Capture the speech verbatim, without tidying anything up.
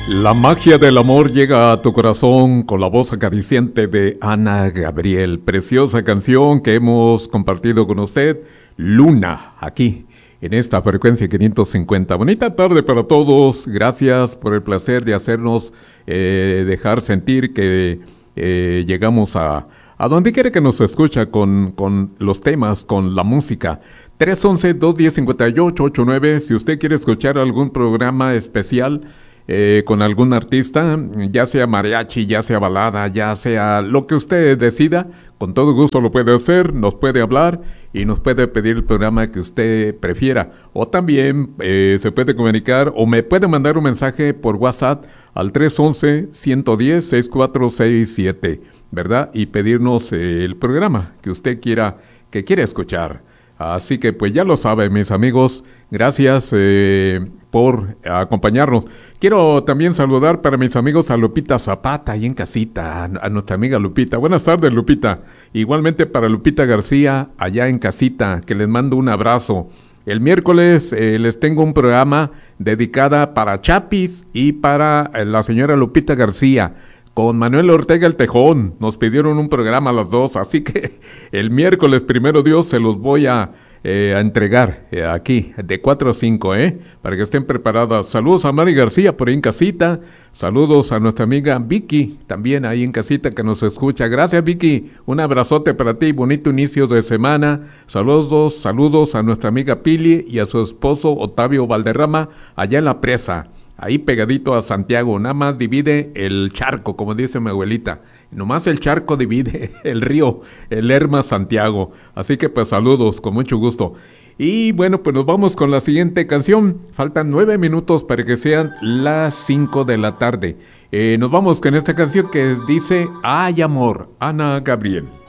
La magia del amor llega a tu corazón con la voz acariciante de Ana Gabriel. Preciosa canción que hemos compartido con usted, Luna, aquí en esta frecuencia quinientos cincuenta. Bonita tarde para todos. Gracias por el placer de hacernos eh, dejar sentir que eh, llegamos a, a donde quiere que nos escucha con, con los temas, con la música. tres once, dos diez, cincuenta y ocho ochenta y nueve. Si usted quiere escuchar algún programa especial Eh, con algún artista, ya sea mariachi, ya sea balada, ya sea lo que usted decida, con todo gusto lo puede hacer, nos puede hablar y nos puede pedir el programa que usted prefiera. O también eh, se puede comunicar o me puede mandar un mensaje por WhatsApp al tres once, ciento diez, sesenta y cuatro sesenta y siete, ¿verdad? Y pedirnos eh, el programa que usted quiera, que quiera escuchar. Así que pues ya lo sabe, mis amigos, gracias eh, por acompañarnos. Quiero también saludar para mis amigos a Lupita Zapata, ahí en casita, a, a nuestra amiga Lupita. Buenas tardes, Lupita. Igualmente para Lupita García, allá en casita, que les mando un abrazo. El miércoles eh, les tengo un programa dedicada para Chapis y para eh, la señora Lupita García. Con Manuel Ortega el Tejón, nos pidieron un programa a las dos, así que el miércoles, primero Dios, se los voy a, eh, a entregar eh, aquí, de cuatro a cinco, ¿eh? Para que estén preparadas. Saludos a Mari García, por ahí en casita. Saludos a nuestra amiga Vicky, también ahí en casita, que nos escucha. Gracias, Vicky. Un abrazote para ti, bonito inicio de semana. Saludos, saludos a nuestra amiga Pili y a su esposo Octavio Valderrama, allá en La Presa. Ahí pegadito a Santiago, nada más divide el charco, como dice mi abuelita. Nomás el charco divide el río, el Lerma Santiago. Así que pues saludos, con mucho gusto. Y bueno, pues nos vamos con la siguiente canción. Faltan nueve minutos para que sean las cinco de la tarde. Eh, nos vamos con esta canción que dice Ay Amor, Ana Gabriel.